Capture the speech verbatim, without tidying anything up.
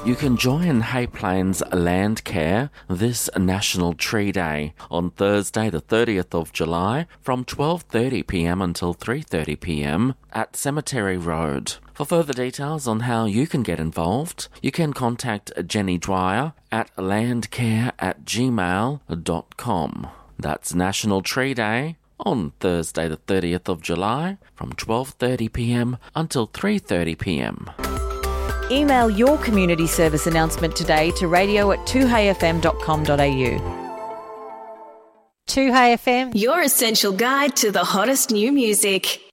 You can join Hay Plains Landcare this National Tree Day on Thursday the thirtieth of July from twelve thirty p m until three thirty p m at Cemetery Road. For further details on how you can get involved, you can contact Jenny Dwyer at landcare at gmail dot com. That's National Tree Day on Thursday the thirtieth of July from twelve thirty p m until three thirty p m. Email your community service announcement today to radio at two hay f m dot com dot a u. two Hay F M, your essential guide to the hottest new music.